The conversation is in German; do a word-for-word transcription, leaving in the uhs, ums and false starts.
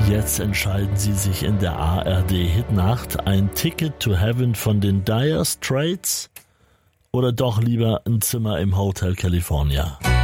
Jetzt entscheiden Sie sich in der A R D-Hitnacht, ein Ticket to Heaven von den Dire Straits oder doch lieber ein Zimmer im Hotel California.